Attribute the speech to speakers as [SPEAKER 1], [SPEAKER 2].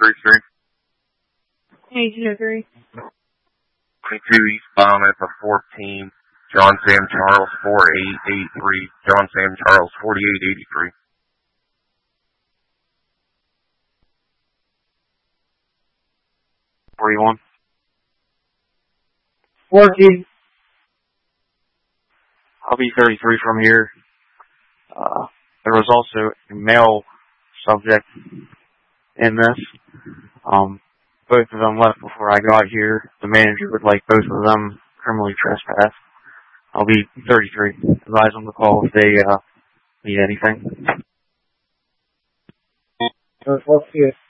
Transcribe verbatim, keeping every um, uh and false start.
[SPEAKER 1] three three.
[SPEAKER 2] eighteen oh three.
[SPEAKER 1] twenty-two eastbound at the fourteen. John Sam Charles four eight eight three. John Sam Charles forty-eight eighty-three.
[SPEAKER 3] forty-one.
[SPEAKER 2] fourteen.
[SPEAKER 3] I'll be thirty-three from here. Uh, there was also a male subject in this. Um, both of them left before I got here. The manager would like both of them criminally trespassed. I'll be thirty-three. Advise them to call if they uh, need anything.
[SPEAKER 2] What's this?